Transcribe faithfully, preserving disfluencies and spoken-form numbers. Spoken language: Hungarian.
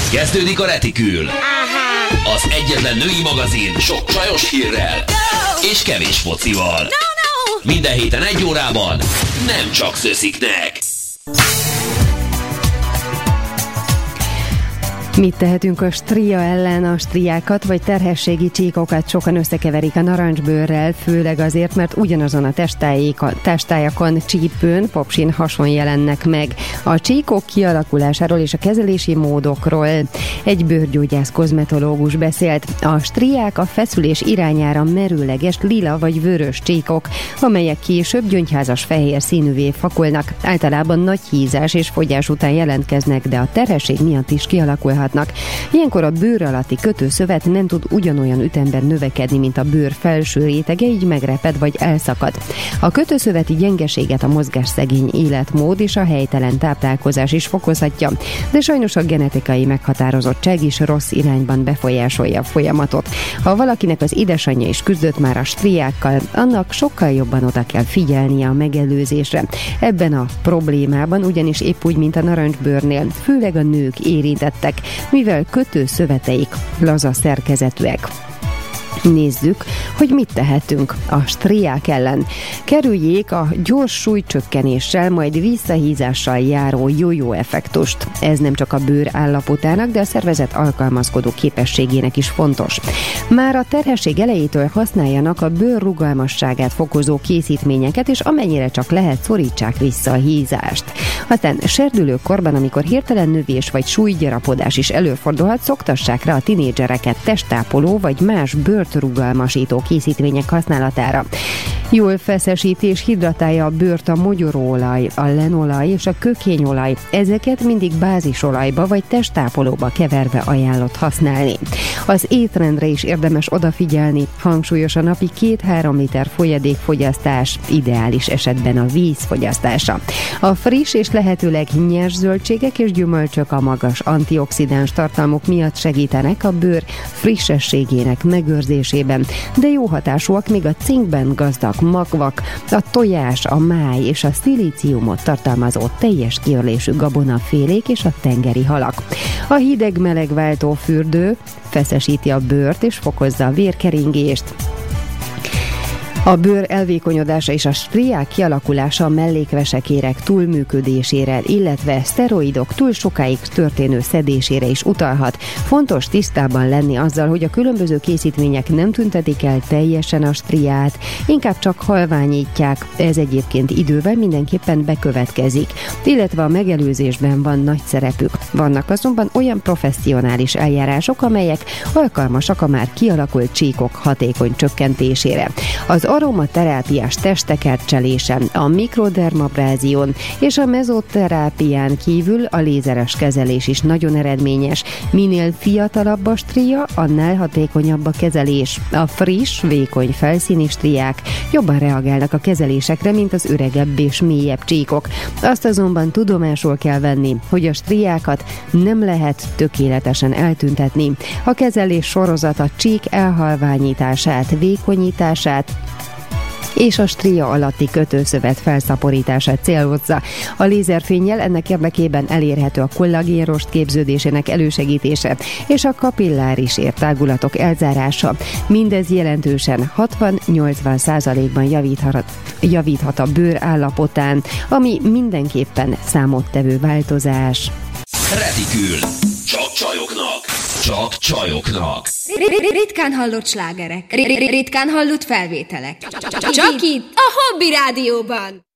Kezdődik a Retikül. Az egyetlen női magazin sok csajos hírrel és kevés focival. Minden héten egy órában nem csak szösziknek. Mit tehetünk a stria ellen? A striákat vagy terhességi csíkokat sokan összekeverik a narancsbőrrel, főleg azért, mert ugyanazon a testályakon, csípőn, popsin hason jelennek meg. A csíkok kialakulásáról és a kezelési módokról egy bőrgyógyász kozmetológus beszélt. A striák a feszülés irányára merőleges lila vagy vörös csíkok, amelyek később gyöngyházas fehér színűvé fakulnak. Általában nagy hízás és fogyás után jelentkeznek, de a terhesség miatt is kialakulhat. Ilyenkor a bőr alatti kötőszövet nem tud ugyanolyan ütemben növekedni, mint a bőr felső rétege, így megreped vagy elszakad. A kötőszöveti gyengeséget a mozgásszegény életmód és a helytelen táplálkozás is fokozhatja, de sajnos a genetikai meghatározottság is rossz irányban befolyásolja a folyamatot. Ha valakinek az édesanyja is küzdött már a striákkal, annak sokkal jobban oda kell figyelnie a megelőzésre. Ebben a problémában ugyanis épp úgy, mint a narancsbőrnél, főleg a nők érintettek, mivel kötőszöveteik laza szerkezetűek. Nézzük, hogy mit tehetünk a striák ellen. Kerüljék a gyors súlycsökkenéssel, majd visszahízással járó jó-jó effektust. Ez nem csak a bőr állapotának, de a szervezet alkalmazkodó képességének is fontos. Már a terhesség elejétől használjanak a bőr rugalmasságát fokozó készítményeket, és amennyire csak lehet, szorítsák vissza a hízást. Aztán serdülőkorban, amikor hirtelen növés vagy súlygyarapodás is előfordulhat, szoktassák rá a tinédzsereket testápoló vagy más bőrt rugalmasító készítmények használatára. Jól feszesíti és hidratálja a bőrt a mogyoróolaj, a lenolaj és a kökényolaj. Ezeket mindig bázisolajba vagy testápolóba keverve ajánlott használni. Az étrendre is érdemes odafigyelni, hangsúlyos a napi két-három liter folyadékfogyasztás, ideális esetben a víz fogyasztása. A friss és lehetőleg nyers zöldségek és gyümölcsök a magas antioxidáns tartalmuk miatt segítenek a bőr frissességének megőrzésében, de jó hatásúak még a cinkben gazdag magvak, a tojás, a máj és a szilíciumot tartalmazó teljes kiörlésű gabonafélék és a tengeri halak. A hideg-meleg váltó fürdő feszesíti a bőrt és fokozza a vérkeringést. A bőr elvékonyodása és a striák kialakulása a mellékvesekérek túlműködésére, illetve szteroidok túl sokáig történő szedésére is utalhat. Fontos tisztában lenni azzal, hogy a különböző készítmények nem tüntetik el teljesen a striát, inkább csak halványítják. Ez egyébként idővel mindenképpen bekövetkezik, illetve a megelőzésben van nagy szerepük. Vannak azonban olyan professzionális eljárások, amelyek alkalmasak a már kialakult csíkok hatékony csökkentésére. Az aromaterápiás testtekercselése, a mikrodermabrázión és a mezoterápián kívül a lézeres kezelés is nagyon eredményes. Minél fiatalabb a stria, annál hatékonyabb a kezelés. A friss, vékony felszíni striák jobban reagálnak a kezelésekre, mint az öregebb és mélyebb csíkok. Azt azonban tudomásul kell venni, hogy a striákat nem lehet tökéletesen eltüntetni. A kezelés sorozata csík elhalványítását, vékonyítását és a stria alatti kötőszövet felszaporítását célozza. A lézerfénnyel ennek érdekében elérhető a kollagénrost képződésének elősegítése és a kapilláris értágulatok elzárása. Mindez jelentősen hatvan-nyolcvan százalékban javíthat, javíthat a bőr állapotán, ami mindenképpen számottevő változás. Retikül. Csak csajoknak. Csak csajoknak. Ritkán hallott slágerek. Ritkán hallott felvételek. Csak itt a Hobby Rádióban.